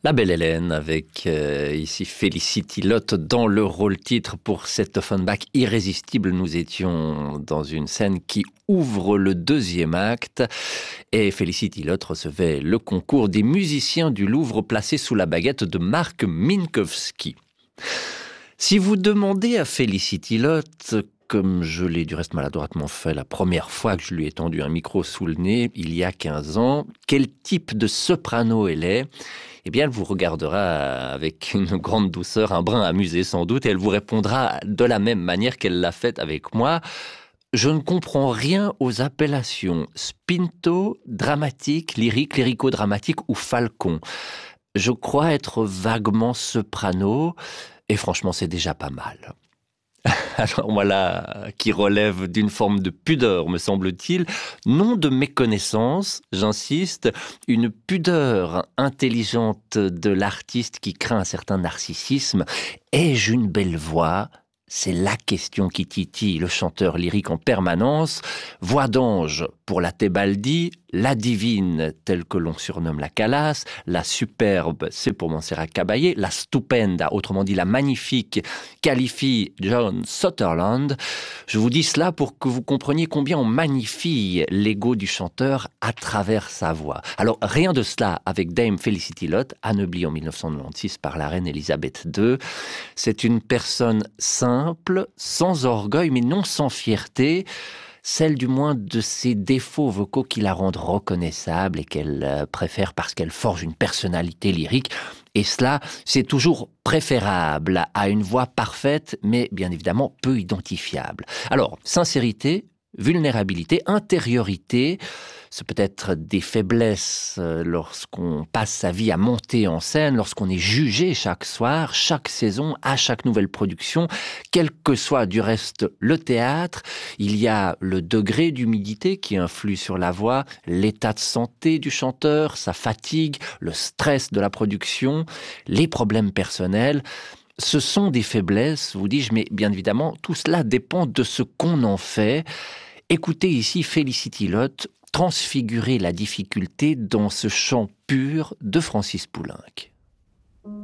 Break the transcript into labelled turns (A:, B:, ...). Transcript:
A: La Belle Hélène avec ici Felicity Lotte dans le rôle titre pour cette Offenbach irrésistible. Nous étions dans une scène qui ouvre le deuxième acte et Felicity Lotte recevait le concours des musiciens du Louvre placé sous la baguette de Marc Minkowski. Si vous demandez à Felicity Lotte, comme je l'ai du reste maladroitement fait la première fois que je lui ai tendu un micro sous le nez, il y a 15 ans, quel type de soprano elle est, eh bien, elle vous regardera avec une grande douceur, un brin amusé sans doute, et elle vous répondra de la même manière qu'elle l'a fait avec moi. Je ne comprends rien aux appellations spinto, dramatique, lyrique, lyrico-dramatique ou falcon. Je crois être vaguement soprano, et franchement, c'est déjà pas mal. Alors voilà, qui relève d'une forme de pudeur, me semble-t-il, non de méconnaissance, j'insiste, une pudeur intelligente de l'artiste qui craint un certain narcissisme. Ai-je une belle voix ? C'est la question qui titille le chanteur lyrique en permanence. Voix d'ange pour la Tebaldi, la divine telle que l'on surnomme la Calas, la superbe c'est pour Montserrat Caballé, la stupenda, autrement dit la magnifique, qualifie John Sutherland. Je vous dis cela pour que vous compreniez combien on magnifie l'ego du chanteur à travers sa voix. Alors rien de cela avec Dame Felicity Lotte, anoblie en 1996 par la reine Elisabeth II. C'est une personne simple, sans orgueil, mais non sans fierté, celle du moins de ses défauts vocaux qui la rendent reconnaissable et qu'elle préfère parce qu'elle forge une personnalité lyrique. Et cela, c'est toujours préférable à une voix parfaite, mais bien évidemment peu identifiable. Alors, sincérité, vulnérabilité, intériorité, c'est peut-être des faiblesses lorsqu'on passe sa vie à monter en scène, lorsqu'on est jugé chaque soir, chaque saison, à chaque nouvelle production, quel que soit du reste le théâtre. Il y a le degré d'humidité qui influe sur la voix, l'état de santé du chanteur, sa fatigue, le stress de la production, les problèmes personnels. Ce sont des faiblesses, vous dis-je, mais bien évidemment, tout cela dépend de ce qu'on en fait. Écoutez ici Felicity Lotte transfigurer la difficulté dans ce chant pur de Francis Poulenc.